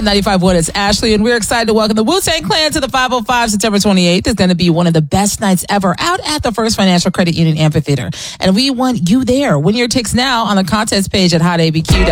Hot 95.1, it's Ashley, and we're excited to welcome the Wu-Tang Clan to the 505 September 28th. It's going to be one of the best nights ever out at the First Financial Credit Union Amphitheater. And we want you there. Win your tickets now on the contest page at hotabq.com.